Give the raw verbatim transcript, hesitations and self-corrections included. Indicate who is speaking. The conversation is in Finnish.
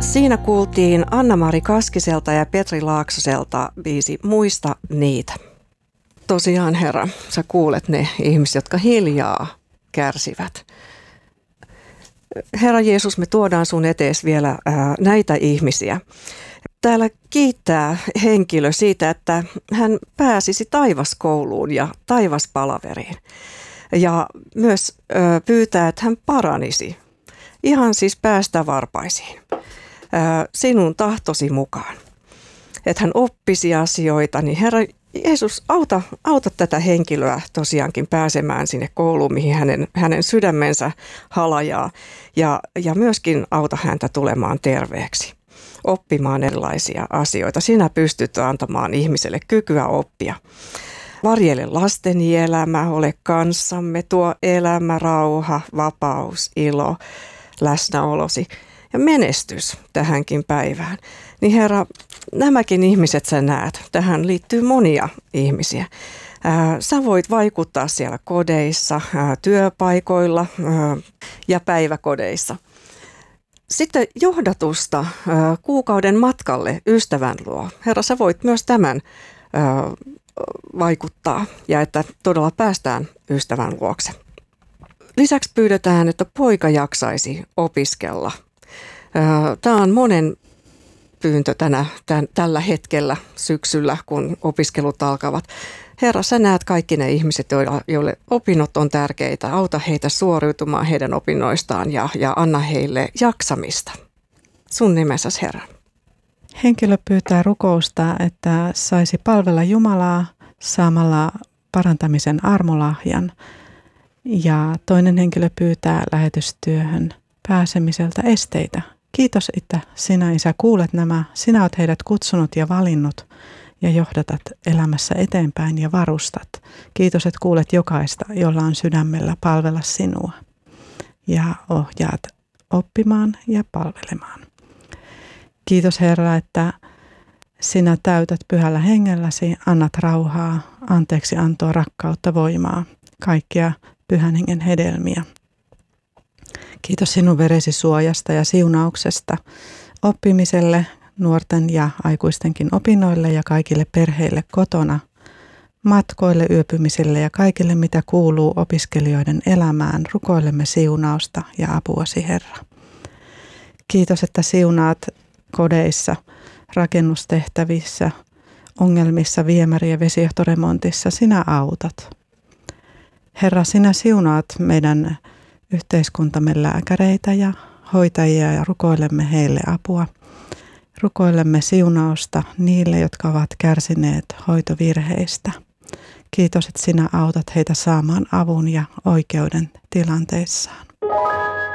Speaker 1: Siinä kuultiin Anna-Mari Kaskiselta ja Petri Laaksoselta biisi Muista niitä. Tosiaan, Herra, sä kuulet ne ihmiset, jotka hiljaa kärsivät. Herra Jeesus, me tuodaan sun etees vielä ää, näitä ihmisiä. Täällä kiittää henkilö siitä, että hän pääsisi taivaskouluun ja taivaspalaveriin. Ja myös ö, pyytää, että hän paranisi. Ihan siis päästä varpaisiin. Ö, sinun tahtosi mukaan. Että hän oppisi asioita, niin Herra Jeesus, auta, auta tätä henkilöä tosiaankin pääsemään sinne kouluun, mihin hänen, hänen sydämensä halajaa. Ja, ja myöskin auta häntä tulemaan terveeksi, oppimaan erilaisia asioita. Sinä pystyt antamaan ihmiselle kykyä oppia. Varjele lasteni elämä, ole kanssamme, tuo elämä, rauha, vapaus, ilo, läsnäolosi ja menestys tähänkin päivään. Niin Herra, nämäkin ihmiset sä näet. Tähän liittyy monia ihmisiä. Sä voit vaikuttaa siellä kodeissa, työpaikoilla ja päiväkodeissa. Sitten johdatusta kuukauden matkalle ystävän luo. Herra, sä voit myös tämän vaikuttaa ja että todella päästään ystävän luokse. Lisäksi pyydetään, että poika jaksaisi opiskella. Tämä on monen pyyntö tänä, tämän, tällä hetkellä syksyllä, kun opiskelut alkavat. Herra, sä näet kaikki ne ihmiset, joille opinnot on tärkeitä. Auta heitä suoriutumaan heidän opinnoistaan ja, ja anna heille jaksamista. Sun nimessäsi, Herra.
Speaker 2: Henkilö pyytää rukousta, että saisi palvella Jumalaa saamalla parantamisen armolahjan. Ja toinen henkilö pyytää lähetystyöhön pääsemiseltä esteitä. Kiitos, että sinä, Isä, kuulet nämä. Sinä olet heidät kutsunut ja valinnut ja johdatat elämässä eteenpäin ja varustat. Kiitos, että kuulet jokaista, jolla on sydämellä palvella sinua ja ohjaat oppimaan ja palvelemaan. Kiitos, Herra, että sinä täytät pyhällä hengelläsi, annat rauhaa, anteeksi antoa, rakkautta, voimaa, kaikkia pyhän hengen hedelmiä. Kiitos sinun veresi suojasta ja siunauksesta oppimiselle, nuorten ja aikuistenkin opinnoille ja kaikille perheille kotona, matkoille, yöpymiselle ja kaikille, mitä kuuluu opiskelijoiden elämään. Rukoilemme siunausta ja apuasi, Herra. Kiitos, että siunaat kodeissa, rakennustehtävissä, ongelmissa, viemäri- ja vesijohtoremontissa. Sinä autat. Herra, sinä siunaat meidän yhteiskuntamme lääkäreitä ja hoitajia ja rukoilemme heille apua. Rukoilemme siunausta niille, jotka ovat kärsineet hoitovirheistä. Kiitos, että sinä autat heitä saamaan avun ja oikeuden tilanteissaan.